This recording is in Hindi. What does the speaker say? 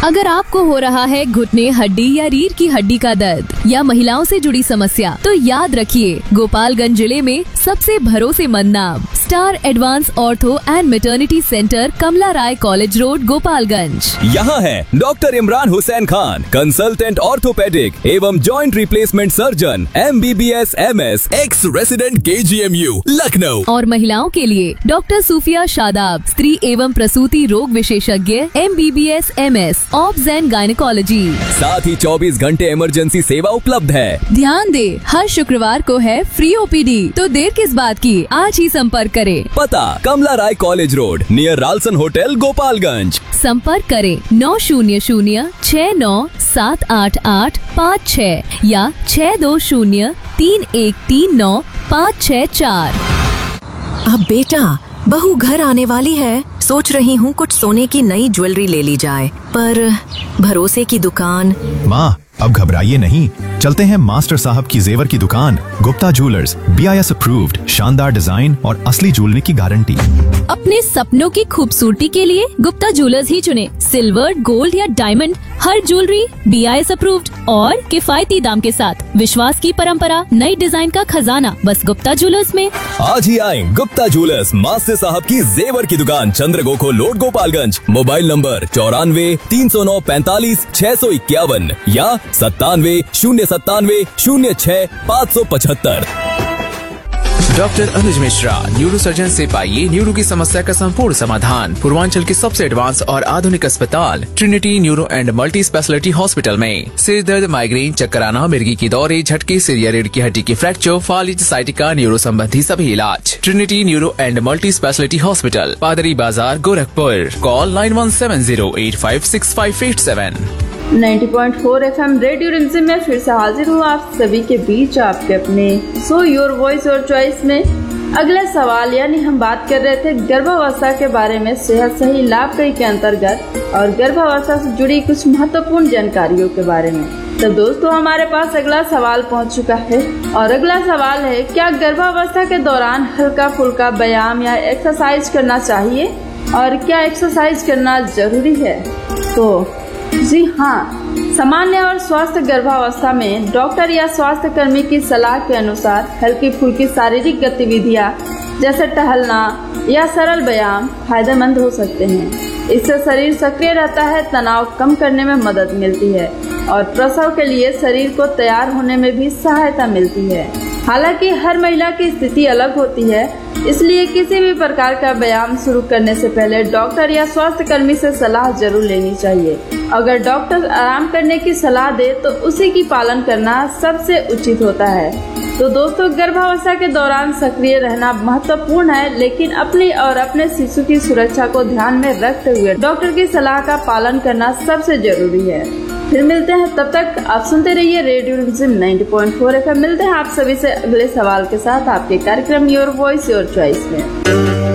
अगर आपको हो रहा है घुटने, हड्डी या रीढ़ की हड्डी का दर्द या महिलाओं से जुड़ी समस्या, तो याद रखिए गोपालगंज जिले में सबसे भरोसेमंद नाम star advance ortho and maternity centre, Kamala Rai college road, Gopalganj. यहाँ है doctor Imran Hussain Khan, consultant orthopaedic एवं joint replacement surgeon, MBBS MS, x resident KGMU Lucknow. और महिलाओं के लिए डॉक्टर सूफिया शादाब, स्त्री एवं प्रसूति रोग विशेषज्ञ, MBBS MS, obs and gynaecology. साथ ही 24 घंटे इमरजेंसी सेवा उपलब्ध है। ध्यान दे, हर शुक्रवार को है फ्री OPD, तो देर किस बात की, आज ही संपर्क करें। पता कमला राय college road, near Ralson hotel, Gopalganj. संपर्क करें 900-69-788-56 या 620-3139-564। अब बेटा, बहू घर आने वाली है, सोच रही हूँ कुछ सोने की नई ज्वेलरी ले ली जाए, पर भरोसे की दुकान। माँ, अब घबराइए नहीं, चलते हैं मास्टर साहब की जेवर की दुकान, गुप्ता ज्वेलर्स, BIS अप्रूव्ड, शानदार डिजाइन और असली ज्वेलरी की गारंटी। अपने सपनों की खूबसूरती के लिए गुप्ता ज्वेलर्स ही चुने। सिल्वर, गोल्ड या डायमंड, हर ज्वेलरी BIS अप्रूव्ड और किफायती दाम के साथ। विश्वास की परंपरा, नई डिजाइन का खजाना, बस गुप्ता ज्वेलर्स में। आज ही आए गुप्ता ज्वेलर्स, मास्टर साहब की जेवर की दुकान, चंद्रगोखो रोड, गोपालगंज। मोबाइल नंबर 94-309-45-651 या 97-097-06-575। डॉक्टर अनुज मिश्रा, न्यूरो सर्जन से पाइए न्यूरो की समस्या का संपूर्ण समाधान। पूर्वांचल के सबसे एडवांस और आधुनिक अस्पताल Trinity neuro and multi speciality hospital में सिर दर्द, माइग्रेन, चक्कर आना, मिर्गी की दौरे, झटके, सिर या रीढ़ की हड्डी की फ्रैक्चर, फालिज, साइटिका, न्यूरो संबंधी सभी इलाज। Trinity neuro and multi speciality hospital, पादरी बाजार, गोरखपुर। कॉल 9170856587। 90.4 FM रेडियो रिमझिम में फिर से हाजिर हूँ आप सभी के बीच, आपके अपने सो योर वॉइस और चॉइस में। अगला सवाल, यानी हम बात कर रहे थे गर्भावस्था के बारे में, सेहत सही लाभकारी के अंतर्गत और गर्भावस्था से जुड़ी कुछ महत्वपूर्ण जानकारियों के बारे में। तो दोस्तों, हमारे पास अगला सवाल पहुंच चुका है और अगला सवाल है, क्या गर्भावस्था के दौरान हल्का फुल्का व्यायाम या एक्सरसाइज करना चाहिए और क्या एक्सरसाइज करना जरूरी है? तो जी हाँ, सामान्य और स्वस्थ गर्भावस्था में डॉक्टर या स्वास्थ्य कर्मी की सलाह के अनुसार हल्की फुल्की शारीरिक गतिविधियाँ जैसे टहलना या सरल व्यायाम फायदेमंद हो सकते हैं। इससे शरीर सक्रिय रहता है, तनाव कम करने में मदद मिलती है और प्रसव के लिए शरीर को तैयार होने में भी सहायता मिलती है। हालांकि हर महिला की स्थिति अलग होती है, इसलिए किसी भी प्रकार का व्यायाम शुरू करने से पहले डॉक्टर या स्वास्थ्य कर्मी से सलाह जरूर लेनी चाहिए। अगर डॉक्टर आराम करने की सलाह दे तो उसी की पालन करना सबसे उचित होता है। तो दोस्तों, गर्भावस्था के दौरान सक्रिय रहना महत्वपूर्ण है, लेकिन अपनी और अपने शिशु की सुरक्षा को ध्यान में रखते हुए डॉक्टर की सलाह का पालन करना सबसे जरूरी है। फिर मिलते हैं, तब तक आप सुनते रहिए रेडियो रिमझिम 90.4 FM। मिलते हैं आप सभी से अगले सवाल के साथ आपके कार्यक्रम योर वॉइस योर चॉइस में।